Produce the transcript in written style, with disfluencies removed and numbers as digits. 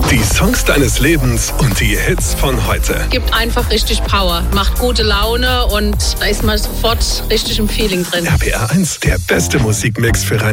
Die Songs deines Lebens und die Hits von heute. Gibt einfach richtig Power, macht gute Laune und da ist man sofort richtig im Feeling drin. RPR 1, der beste Musikmix für